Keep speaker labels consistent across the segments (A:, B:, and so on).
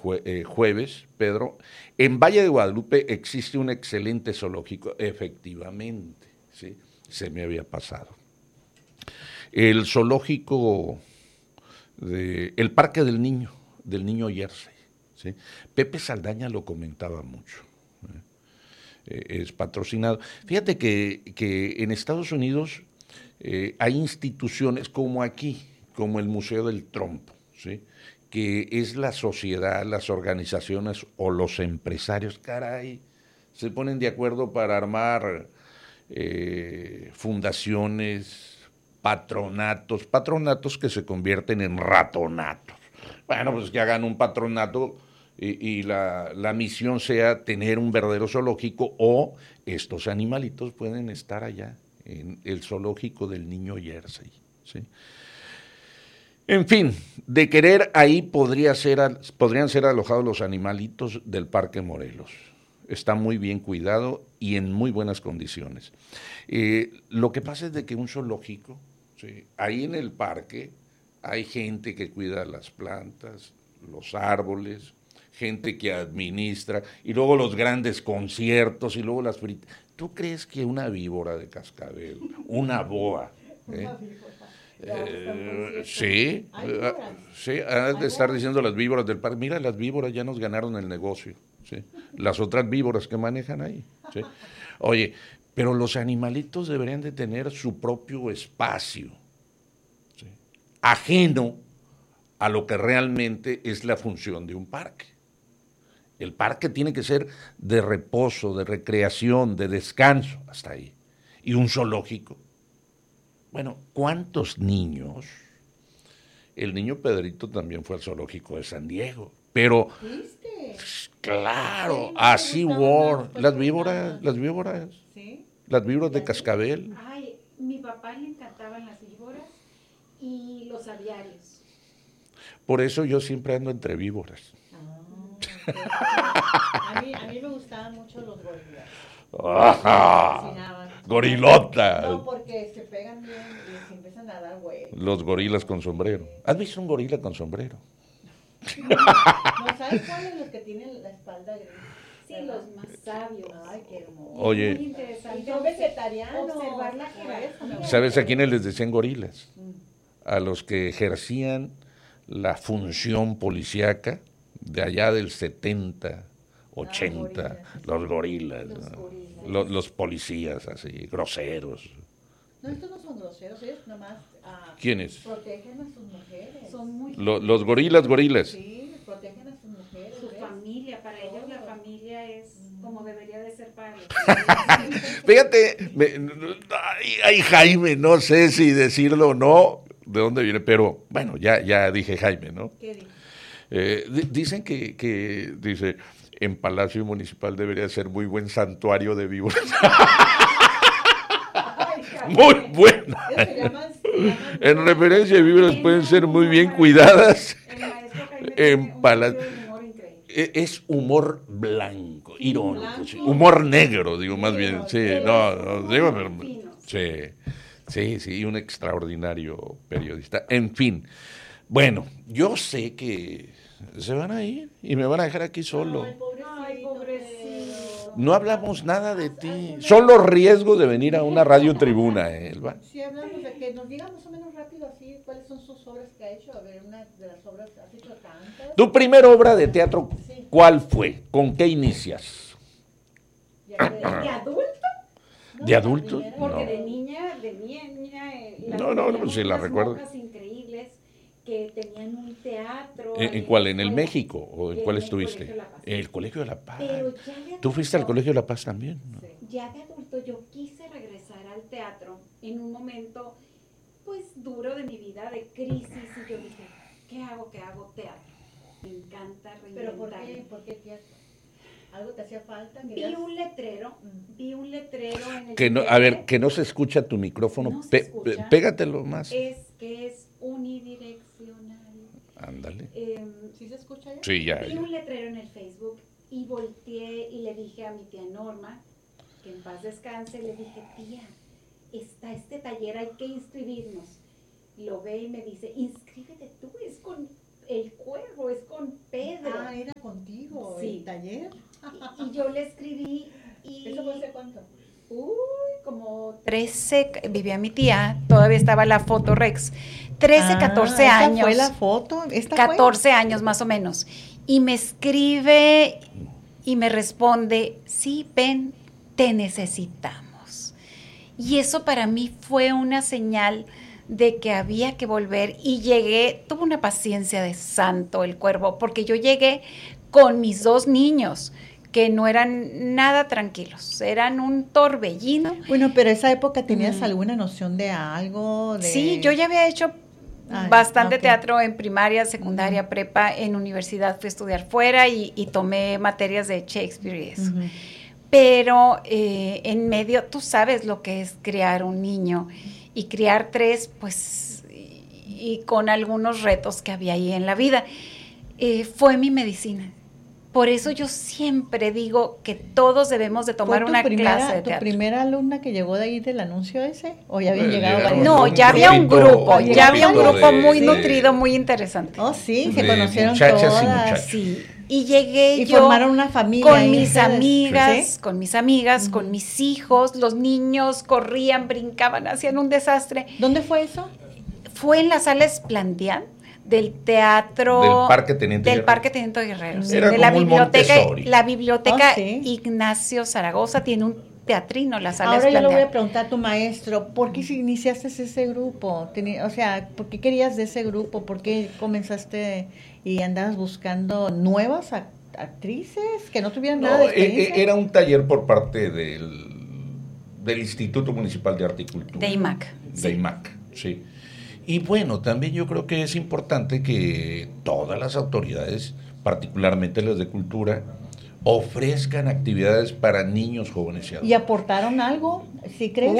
A: jueves, Pedro, en Valle de Guadalupe existe un excelente zoológico, efectivamente, ¿sí? Se me había pasado. El zoológico, el Parque del Niño Jersey, ¿sí? Pepe Saldaña lo comentaba mucho. Es patrocinado. Fíjate que en Estados Unidos hay instituciones como aquí, como el Museo del Trompo, ¿sí? Que es la sociedad, las organizaciones o los empresarios, caray, se ponen de acuerdo para armar fundaciones, patronatos que se convierten en ratonatos. Bueno, pues que hagan un patronato y la misión sea tener un verdadero zoológico, o estos animalitos pueden estar allá en el zoológico del Niño Jersey, ¿sí? En fin, de querer ahí podrían ser alojados los animalitos del Parque Morelos. Está muy bien cuidado y en muy buenas condiciones. Lo que pasa es de que un zoológico, ¿sí? Ahí en el parque hay gente que cuida las plantas, los árboles, gente que administra, y luego los grandes conciertos, y luego las fritas. ¿Tú crees que una víbora de cascabel, una boa, sí, sí, han de estar diciendo las víboras del parque, mira, las víboras ya nos ganaron el negocio, ¿sí? Las otras víboras que manejan ahí, ¿sí? Oye, pero los animalitos deberían de tener su propio espacio, ¿sí? Ajeno a lo que realmente es la función de un parque. El parque tiene que ser de reposo, de recreación, de descanso, hasta ahí. Y un zoológico. Bueno, ¿cuántos niños? El niño Pedrito también fue al zoológico de San Diego, pero
B: ¿viste?
A: claro,
B: Sí, no te
A: así
B: gustaban
A: War, las víboras,
B: ¿sí?
A: las víboras de cascabel.
C: Ay, mi papá le encantaban las víboras y los aviarios.
A: Por eso yo siempre ando entre víboras.
B: A mí me gustaban mucho los gorilas.
A: ¡Ajá! Gorilota.
B: No, porque se pegan bien y se empiezan a dar güey.
A: Los gorilas con sombrero. ¿Has visto un gorila con sombrero?
B: ¿No sabes cuáles los que tienen la espalda gris?
C: Sí, los más sabios.
B: Ay, qué hermoso.
A: Oye.
C: Es muy interesante.
B: Y son vegetarianos.
C: Observar la jerarquía.
A: ¿Sabes a quiénes les decían gorilas? A los que ejercían la función policíaca de allá del 70, 80, los gorilas, ¿no? Los policías así, groseros.
B: No, estos no son groseros, ellos nomás
A: ¿Quiénes?
B: protegen a sus mujeres.
C: Son muy
A: Los gorilas.
B: Sí, protegen a sus mujeres.
C: su familia, para ellos la familia es como debería de ser para los
A: Fíjate, ay, Jaime, no sé si decirlo o no, de dónde viene, pero bueno, ya dije Jaime, ¿no?
B: ¿Qué dice?
A: Dicen que dice, en Palacio Municipal debería ser muy buen santuario de víboras. Muy buena. En referencia a víboras pueden ser muy bien cuidadas. En Palacio. Es humor blanco, irónico, sí. Humor negro, digo más bien. Sí, digo, sí, un extraordinario periodista. En fin, bueno, yo sé que se van a ir y me van a dejar aquí solo.
C: Ay, pobrecito.
A: No hablamos nada de ti. Son los riesgos de venir a una radio tribuna, Elba.
B: Sí, hablamos de que nos diga más o menos rápido así cuáles son sus obras que ha hecho. A ver, una de las obras, ¿has hecho tantas?
A: Tu primera obra de teatro, ¿cuál fue? ¿Con qué inicias?
C: ¿De adulto?
A: ¿De adulto?
C: Porque
A: No.
C: de niña,
A: No, si la recuerdo.
C: Monjas increíbles que tenían un teatro.
A: ¿En cuál? ¿En el México? ¿O en cuál estuviste? En el Colegio de la Paz.
C: Pero ya de adulto,
A: ¿Tú fuiste al Colegio de la Paz también? ¿No?
B: Sí.
C: ya de adulto yo quise regresar al teatro en un momento pues duro de mi vida, de crisis, y yo dije, ¿qué hago? Teatro. Me encanta reinventarme.
B: ¿Pero por qué teatro? ¿Algo te hacía falta?
C: Vi un letrero en el
A: Que no, a ver, que no se escucha tu micrófono,
C: ¿No se escucha?
A: pégatelo más.
C: Que es unidireccional.
A: Ándale.
B: ¿Sí se escucha ya?
A: Sí, ya.
C: Vi un letrero en el Facebook y volteé y le dije a mi tía Norma, que en paz descanse, le dije, tía, está este taller, hay que inscribirnos. Lo ve y me dice, inscríbete tú, es con el cuervo, es con Pedro.
B: Era taller?
C: Y yo le escribí y...
B: ¿Eso fue hace cuánto?
C: Como 13, vivía mi tía, todavía estaba la foto Rex, 13, 14
D: ¿esa
C: años.
D: fue la foto? ¿Esta
C: 14 años más o menos. Y me escribe y me responde, sí, ven, te necesitamos. Y eso para mí fue una señal de que había que volver y llegué, tuvo una paciencia de santo el cuervo, porque yo llegué con mis 2 niños, que no eran nada tranquilos, eran un torbellino.
D: Bueno, pero esa época tenías alguna noción de algo,
C: Sí, yo ya había hecho bastante
D: okay.
C: teatro en primaria, secundaria, prepa, en universidad fui a estudiar fuera y tomé materias de Shakespeare y eso. Pero en medio, tú sabes lo que es criar un niño y criar 3, pues, y con algunos retos que había ahí en la vida. Fue mi medicina. Por eso yo siempre digo que todos debemos de tomar una clase de teatro.
D: ¿Tu primera alumna que llegó de ahí del anuncio ese? ¿O ya habían llegado varias?
C: No, ya había un grupo, muy nutrido, muy interesante.
D: Oh, sí, se conocieron
A: muchachas
D: todas.
A: y muchachos.
C: Sí, y llegué
D: y
C: yo
D: formaron una familia
C: con
D: ahí,
C: mis amigas,
D: ¿sí?
C: con mis amigas, con mis hijos, los niños corrían, brincaban, hacían un desastre.
D: ¿Dónde fue eso?
C: Fue en la sala Esplandián del teatro
A: del Parque Teniente
C: Guerrero,
A: Era
C: de la biblioteca
D: sí.
C: Ignacio Zaragoza tiene un teatrino, la sala
D: Ahora
C: Esplandián.
D: yo le voy a preguntar a tu maestro, ¿por qué iniciaste ese grupo? O sea, ¿por qué querías de ese grupo? ¿Por qué comenzaste y andabas buscando nuevas actrices que no tuvieran nada de experiencia?
A: Era un taller por parte del Instituto Municipal de Arte y Cultura.
C: De IMAC.
A: De IMAC, sí. Y bueno, también yo creo que es importante que todas las autoridades, particularmente las de cultura, ofrezcan actividades para niños, jóvenes y adultos.
D: ¿Y aportaron algo? ¿Sí crees?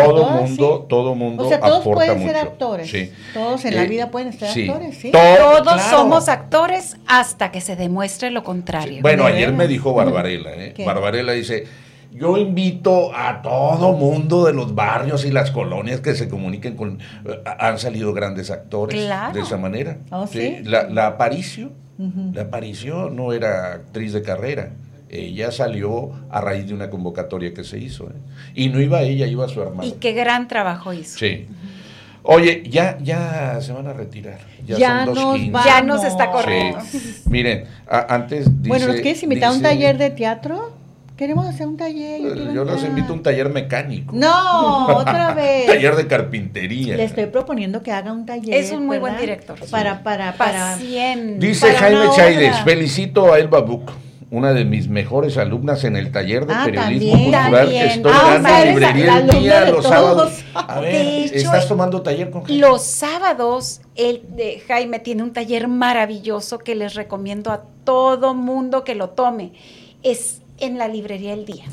A: Todo mundo
D: o sea, todos
A: aporta
D: pueden
A: mucho.
D: ser actores.
A: Sí.
D: Todos en la vida pueden ser actores, ¿sí?
C: Todos
A: claro.
C: somos actores hasta que se demuestre lo contrario.
A: Sí. Bueno,
D: ¿De
A: ayer
D: veras?
A: me dijo Barbarella, Barbarella dice, yo invito a todo mundo de los barrios y las colonias que se comuniquen con... han salido grandes actores de esa manera.
D: Oh, ¿sí?
A: La Aparicio, la Aparicio no era actriz de carrera. Ella salió a raíz de una convocatoria que se hizo. Y no iba ella, iba su hermano.
C: Y qué gran trabajo hizo.
A: Sí. Oye, ya se van a retirar. Ya son 2:15.
C: Ya nos está corriendo.
A: Sí. Miren, antes dice...
D: Bueno, ¿nos quieres invitar a un taller de teatro? Queremos hacer un taller.
A: Yo los invito a un taller mecánico.
D: No, otra vez.
A: Taller de carpintería.
D: Le estoy proponiendo que haga un taller.
C: Es un muy buen director.
D: Para
C: paciente.
A: Dice Jaime Chaides, felicito a Elba Buc, una de mis mejores alumnas en el taller de periodismo cultural que estoy dando en librería el día, los sábados. A ver,
C: de hecho,
A: ¿estás tomando taller con Jaime?
C: Los sábados, Jaime tiene un taller maravilloso que les recomiendo a todo mundo que lo tome. Es en la librería El Día.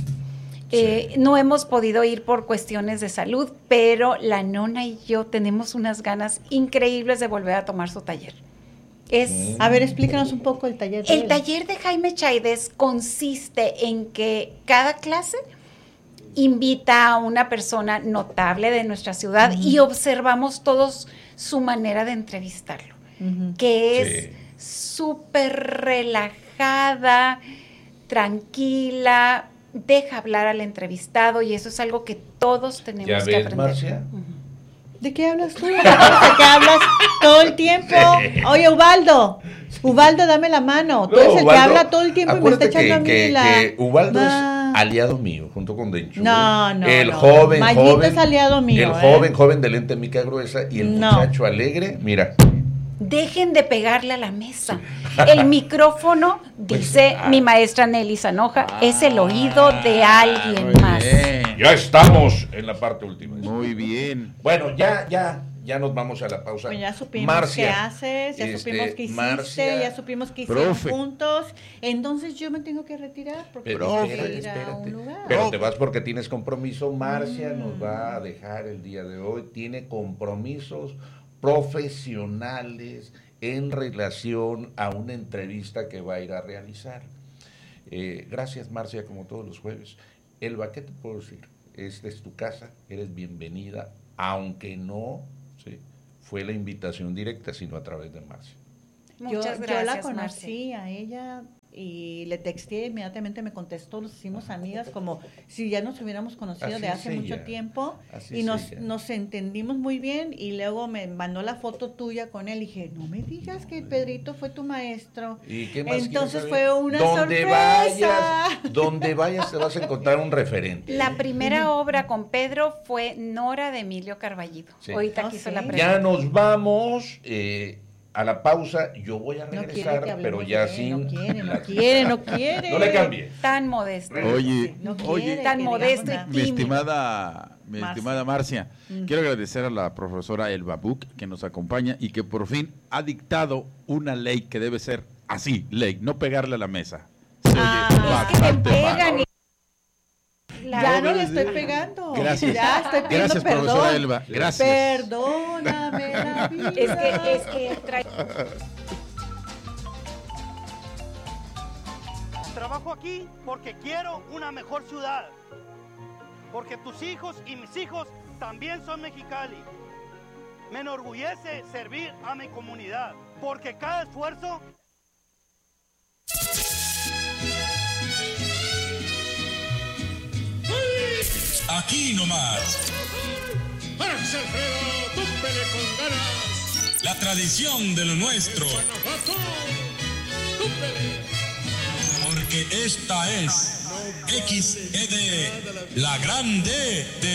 C: No hemos podido ir por cuestiones de salud, pero la nona y yo tenemos unas ganas increíbles de volver a tomar su taller.
D: A ver, explícanos un poco el taller.
C: El taller de Jaime Chaides consiste en que cada clase invita a una persona notable de nuestra ciudad y observamos todos su manera de entrevistarlo, que es súper relajada, tranquila, deja hablar al entrevistado y eso es algo que todos tenemos que aprender.
A: Marcia?
D: ¿De qué hablas tú? ¿De qué hablas todo el tiempo? Oye, Ubaldo, dame la mano. Tú eres el que habla todo el tiempo y me está echando a mí
A: que Ubaldo es aliado mío, junto con Dencho.
D: No.
A: El joven,
D: Mayito es aliado mío.
A: El joven de lente mica gruesa y el muchacho alegre, mira.
C: Dejen de pegarle a la mesa. El micrófono, dice mi maestra Nelly Sanoja, es el oído de alguien más.
A: Ya estamos en la parte última.
E: Muy bien.
A: Bueno, ya nos vamos a la pausa.
D: Pues ya supimos
A: Marcia,
D: qué haces, ya supimos qué hiciste,
A: Marcia,
D: ya supimos qué hicieron juntos. Entonces yo me tengo que retirar porque tengo que ir a un lugar.
A: Pero te vas porque tienes compromiso. Marcia nos va a dejar el día de hoy. Tiene compromisos profesionales en relación a una entrevista que va a ir a realizar. Gracias, Marcia, como todos los jueves. Elba, ¿qué te puedo decir? Esta es tu casa, eres bienvenida, aunque no fue la invitación directa, sino a través de Marcia.
C: Muchas gracias,
D: yo la conocí
C: Marcia.
D: a ella y le texté, inmediatamente me contestó, nos hicimos amigas como si ya nos hubiéramos conocido
A: Así
D: de
A: es
D: hace mucho
A: ella.
D: tiempo,
A: Así
D: y
A: es
D: nos,
A: ella.
D: nos entendimos muy bien, y luego me mandó la foto tuya con él, y dije, no me digas que Pedrito fue tu maestro.
A: ¿Y qué más
D: Entonces
A: quieres saber?
D: fue una
A: Donde
D: sorpresa.
A: donde vayas te vas a encontrar un referente.
C: La primera obra con Pedro fue Nora de Emilio Carballido.
A: Sí.
C: Ahorita
D: Ah,
C: que hizo
D: sí.
C: la
A: Ya
C: presentación.
A: nos vamos a la pausa. Yo voy a
D: No quiere
A: regresar,
D: que hablemos
A: pero
D: de
A: ya
D: él,
A: sin.
D: no quiere.
A: No le cambie.
C: Tan modesto.
E: Oye,
D: No
E: oye,
D: quiere
C: tan
D: que
C: modesto
D: digamos
C: y
E: mi
C: tímido.
E: estimada Marcia, quiero agradecer a la profesora Elba Buch que nos acompaña y que por fin ha dictado una ley que debe ser así, ley, no pegarle a la mesa. Se oye
D: Es que le
E: bastante mal.
C: pegan y-
D: Ya no le estoy pegando.
E: Gracias.
D: Ya estoy pidiendo
E: Gracias,
D: perdón.
E: profesora Elba. Gracias.
D: Perdóname la vida.
C: Es que trae...
F: Trabajo aquí porque quiero una mejor ciudad. Porque tus hijos y mis hijos también son Mexicali. Me enorgullece servir a mi comunidad. Porque cada esfuerzo...
G: Aquí nomás.
H: ¡Árase, Alfredo! ¡Túmpele con ganas!
G: La tradición de lo nuestro.
H: ¡Guanajuato! ¡Túmpele!
G: Porque esta es XED, la grande de